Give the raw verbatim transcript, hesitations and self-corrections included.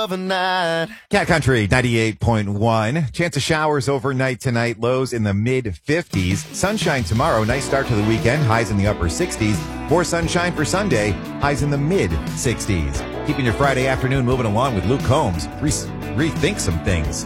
of a night. Cat Country ninety-eight point one. Chance of showers overnight tonight. Lows in the mid fifties. Sunshine tomorrow. Nice start to the weekend. Highs in the upper sixties. More sunshine for Sunday. Highs in the mid sixties. Keeping your Friday afternoon moving along with Luke Combs. Re- rethink some things.